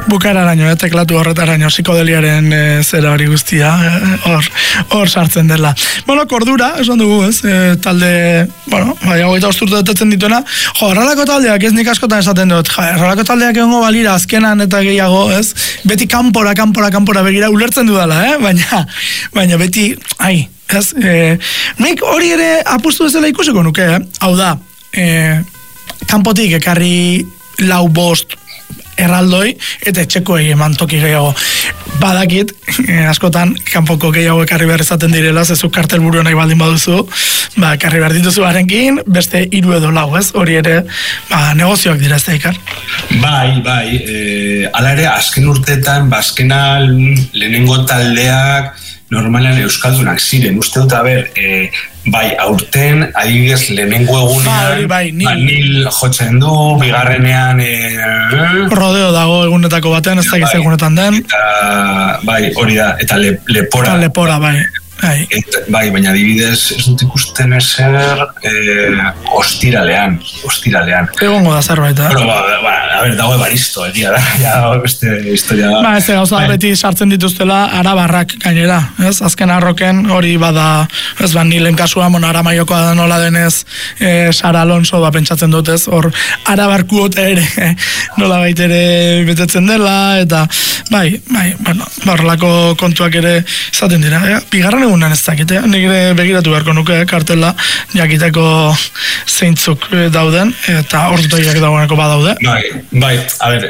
bukararaino, teklatu horretaraino, psikodeliaren zera hori guztia, hor sartzen dela. Bueno, kordura, esan dugu, ez, talde, bueno, hogeita osturtu detetzen dituena, erralako taldeak, ez nik askotan esaten dut, erralako taldeak egongo balira azkenan eta gehiago, ez, beti kanpora begira ulertzen dudala, baina beti, ez, nik hori ere apustu bezala ikusiko nuke, hau da, kanpotik ekarri 4-5 erraldoi, eta etxekoei eman toki gehiago. Badakit, askotan, kanpoko gehiago ekarri behar izaten direla, zezuk kartelburua nahi baldin baduzu, ekarri behar dituzu harenkin, beste 3 edo 4, ez? Hori ere, negozioak dira ez da ikar. Bai, ala ere, azken urteetan, azkena lehenengo taldeak, normalan euskaldunak ziren, uste dut, bai, aurten, adibidez, lehenengo egunean, Nil jotzen du, bigarrenean... Rodeo dago egunetako batean, ez dakiz egunetan den. Bai, hori da, eta lepora. Lepora, bai. Bai, baina adibidez, ez dut ikusten ezer ostiralean. Egongo da zerbait, dago Evaristo, egia da, beste historia da. Ez gauza beti sartzen dituztela arabarrak gainera, ez? Azken arroken hori bada, ez Nilen kasua, Aramaiokoa da nola denez, Sara Alonso pentsatzen dut, ez? Hor arabarkuote ere, nola baitere betetzen dela, eta bai, horrelako kontuak ere izaten dira, bigarren egunan ez dakite, nik ere begiratu beharko nuke kartela, jakiteko zeintzuk dauden, eta ordutoiak dagoeneko badaude. Bai, a ber,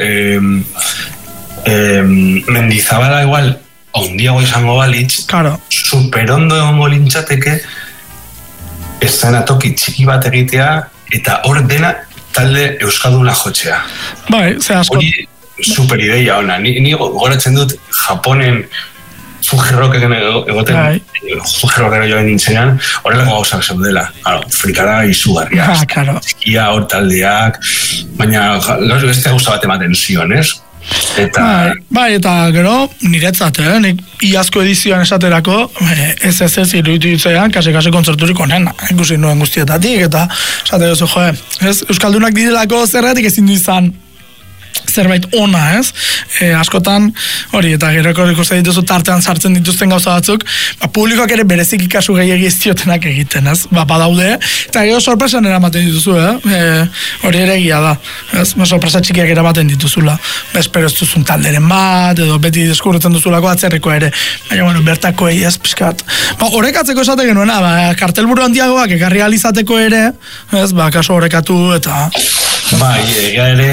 Mendizabala igual, ondiago izango balitz, superondo egongo lintzateke, eszenatoki txiki bat egitea, eta hor dena talde euskalduna jotzea. Bai, ze asko. Hori superideia ona, ni goratzen dut Japonen Fuji-rockek egoten, Fuji-rockera joan nintzenean, horrelako gauzak zeudela. Frikara izugarria. Zikia, hor taldeak, baina gauz beste gauza bat ematen zion, ez? Bai, eta gero, niretzat, nik iazko edizioan esaterako, ez iruditzean, kase kontzerturik onena, ikusi nuen guztietatik, eta esate duzu, euskaldunak direlako zergatik ezin du izan zerbait ona, ez? Askotan, hori, eta gero ikusten dituzu tartean sartzen dituzten gauza batzuk, publikoak ere bereziki kasu gehiagi ez diotenak egiten, ez? Badaude, eta gero sorpresan eramaten dituzu, hori ere egia da, ez? Sorpresa txikiak eramaten dituzula, espero ez duzun talderen bat, edo beti deskurretzen duzulako atzerreko ere, baina, bertakoei ez pixkat. Horrekatzeko esate genuena, kartelburu handiagoak ekarri alizateko ere, ez? Kaso horrekatu, eta... Bai, egia ere...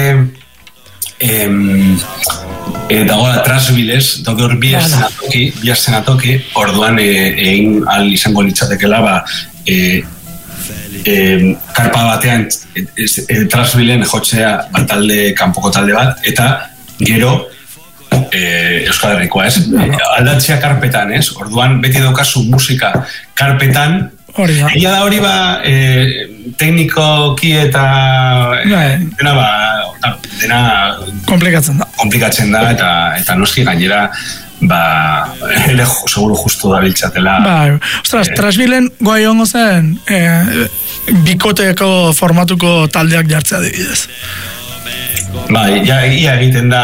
dagoela Trasbilez, daude hor bi eszenatoki, orduan egin al izango litzatekela, karpa batean Trasbilen jotzea kanpoko talde bat, eta gero Euskal Herrikoa, ez? Aldatzea karpetan, ez? Orduan beti daukazu musika karpetan, egia da hori teknikoki eta dena komplikatzen da eta noski gainera ere seguro justu da biltzatela. Ostras, Trasbilen goa egongo zen bikoteko formatuko taldeak jartzea dibidez. Ia egiten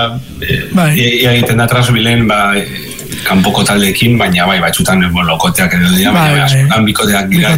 da Trasbilen kanpoko taldeekin, baina batzutan lokoteak edo dira, baina askotan bikoteak dira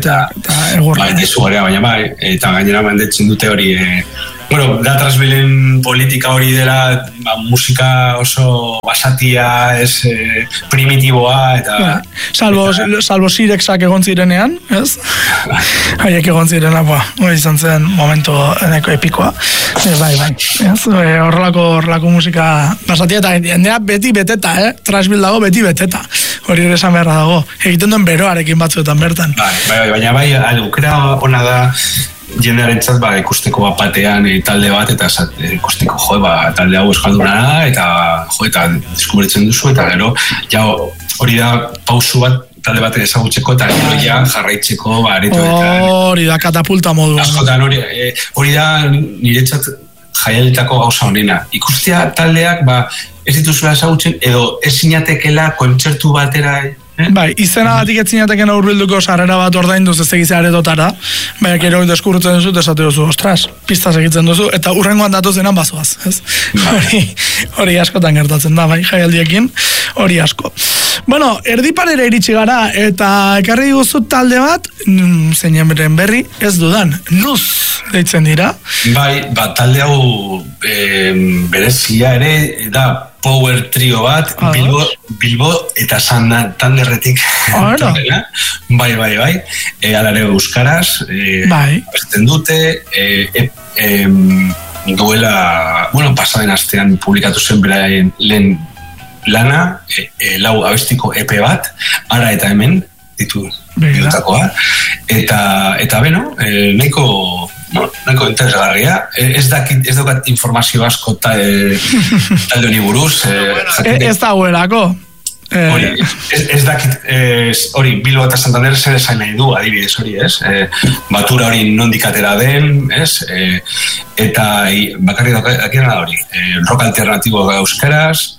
eta gainera mandetzen dute hori da Trasbilen politika hori dela musika oso basatia, ez primitiboa eta... Salbo Sirexak egon zirenean, ez? Haiek egon zirena, hori izan zen momento eneko epikoa. Bai, horrelako musika basatia eta jendea beti beteta, Trasbil dago beti beteta. Hori ere esan beharra dago. Egiten duen beroarekin batzuetan bertan. Baina aukera ona da jendearentzat ikusteko batean talde bat eta ikusteko talde hau euskalduna da eta deskubritzen duzu eta gero hori da pausu bat talde bat ezagutzeko eta gero jarraitzeko hori da katapulta modu askotan hori da niretzat jaialditako gauza honena ikustea taldeak ez dituzula ezagutzen edo ez zinatekela kontzertu batera Bai, izenagatik etzinateken aurbilduko sarrera bat ordainduz ez egize aretotara, baina gero deskurrutzen duzu, esate duzu, ostras, pista segitzen duzu, eta urrengoan datozenan bazoaz, ez? Hori askotan gertatzen da, bai, jaialdiekin, hori asko. Bueno, erdiparera iritsi gara, eta ekarri guzu talde bat, zeinen berri, ez dudan, Nuz deitzen dira. Bai, talde hau berezia ere, da power trio bat, Bilbo eta Santanderretik. Bai. Alare euskaraz, besten dute, duela, pasaden astean publikatu zen beraien lehen lana, lau abestiko EP bat, ara eta hemen, ditutakoa, eta beno, nahiko interesgarria. Ez daukat informazio asko talde honi buruz. Ez da huelako. Ez dakit, hori, Bilbo eta Santander zer esan nahi du, adibidez hori, ez? Batura hori nondik atera den, ez? Eta bakarri dakien da hori, rock alternatibo euskaraz,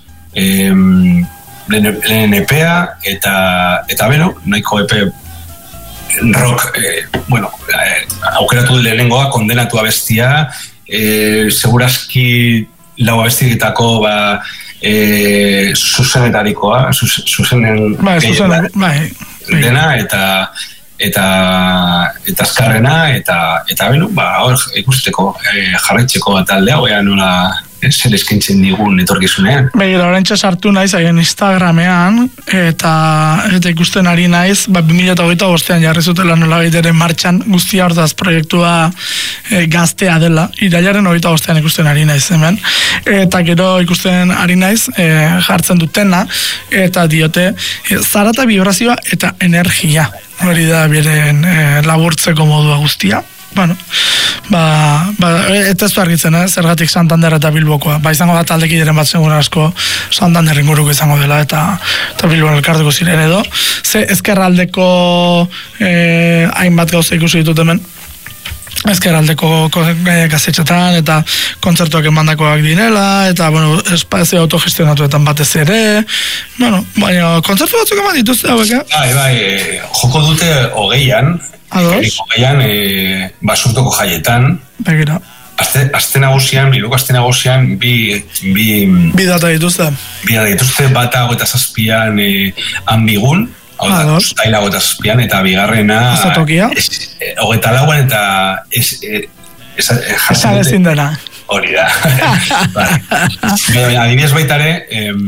lehen EPEA, eta beno, nahiko EPE rock, aukeratu lehenengoa, kondenatu abestia, segurazki lau abestietako, zuzenetarikoa, zuzenen dena, eta azkarrena, eta beno, hor ikusteko jarraitzeko taldea, oia nola zer eskintzen digun etorkizunean. Begira, orentxe sartu naiz haien Instagramean, eta ikusten ari naiz, 2008an jarri zutela nola baiteren martxan guztia hortaz proiektua gaztea dela, irailaren 28an ikusten ari naiz hemen, eta gero ikusten ari naiz jartzen dutena, eta diote zarata vibrazioa eta energia, hori da beren laburtzeko modua guztia. Bueno, eta ez du argitzen, zergatik Santander eta Bilbokoa. Izango da taldeki diren bat segun asko Santander inguruko izango dela eta Bilbon elkartuko ziren edo. Ze ezkerraldeko hainbat gauza ikusi ditut hemen. Ezkerraldeko gazetxetan eta kontzertuak emandakoak direla, eta, espazio autogestionatuetan batez ere, baina kontzertu batzuk eman dituzte hauek, Bai, joko dute 20an, basurtoko jaietan. Begira. Aste nagusian, Bilboko aste nagusian, bi data dituzte. Bi data dituzte, bata 27an Anbigun, Uztaila 27an, eta bigarrena 24an eta esan ezin dena. Hori da. Adibidez baitare,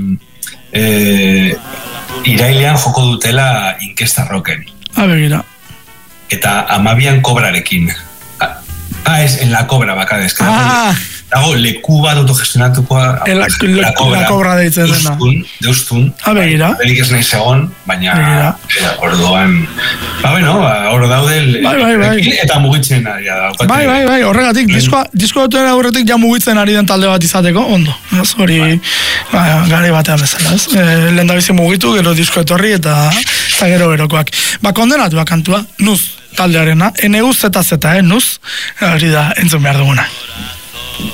irailean joko dutela Inkesta Rocken. Begira. Eta 12an Kobrarekin. Ez, en la Cobra bakarez. Dago, leku bat autogestionatukoa. La Cobra deitzen dena. Deustun. Begira. Berik ez nahi segon, baina orduan. Hor daude. Eta mugitzen ari da. Bai, horregatik, disko dutera horretik ja mugitzen ari den talde bat izateko, ondo. Hori, gari batean bezala, ez? Lehen da bizi mugitu, gero disko etorri eta gero berokoak. Kondenatuak kantua, Nuz taldearena, NUZZ, Nuz, hori da entzun behar duguna.